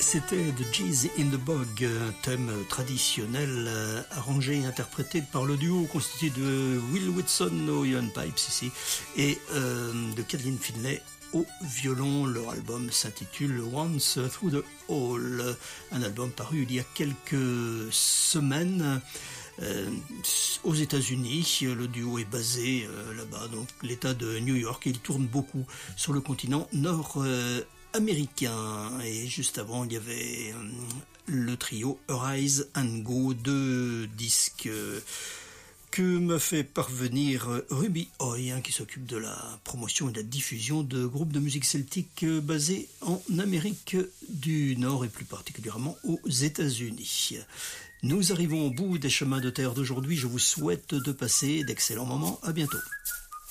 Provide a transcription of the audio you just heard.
C'était The Jizz in the Bog, un thème traditionnel arrangé et interprété par le duo constitué de Will Whitson au Iron Pipes ici et de Kathleen Finlay au violon. Leur album s'intitule Once Through the Hall, un album paru il y a quelques semaines. Aux États-Unis, le duo est basé là-bas, donc l'État de New York, et il tourne beaucoup sur le continent nord-américain. Et juste avant, il y avait le trio Arise and Go, deux disques que m'a fait parvenir Ruby Hoy, qui s'occupe de la promotion et de la diffusion de groupes de musique celtique basés en Amérique du Nord et plus particulièrement aux États-Unis. Nous arrivons au bout des chemins de terre d'aujourd'hui. Je vous souhaite de passer d'excellents moments. À bientôt.